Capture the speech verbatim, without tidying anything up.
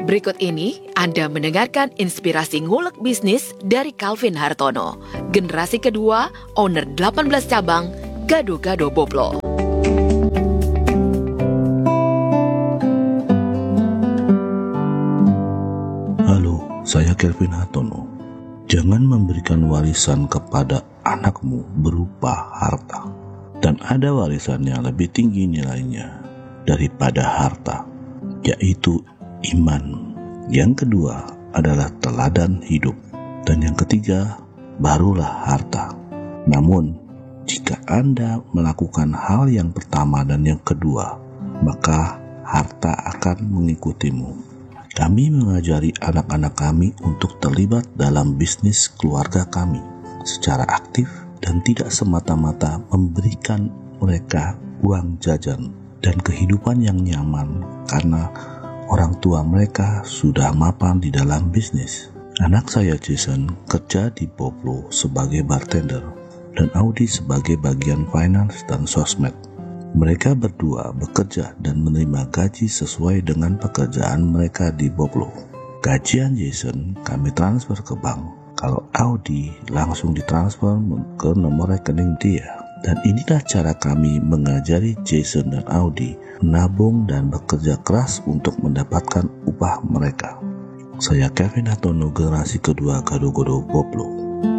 Berikut ini Anda mendengarkan inspirasi ngulek bisnis dari Calvin Hartono, generasi kedua, owner delapan belas cabang, Gado-Gado Boplo. Halo, saya Calvin Hartono. Jangan memberikan warisan kepada anakmu berupa harta. Dan ada warisan yang lebih tinggi nilainya daripada harta, yaitu iman. Yang kedua adalah teladan hidup. Dan yang ketiga barulah harta. Namun, jika Anda melakukan hal yang pertama dan yang kedua, maka harta akan mengikutimu. Kami mengajari anak-anak kami untuk terlibat dalam bisnis keluarga kami secara aktif dan tidak semata-mata memberikan mereka uang jajan dan kehidupan yang nyaman karena orang tua mereka sudah mapan di dalam bisnis. Anak saya Jason kerja di Boplo sebagai bartender dan Audi sebagai bagian finance dan sosmed. Mereka berdua bekerja dan menerima gaji sesuai dengan pekerjaan mereka di Boplo. Gajian Jason kami transfer ke bank, kalau Audi langsung ditransfer ke nomor rekening dia. Dan inilah cara kami mengajari Jason dan Audi menabung dan bekerja keras untuk mendapatkan upah mereka. Saya Calvin Hartono, generasi kedua Gado-Gado Boplo.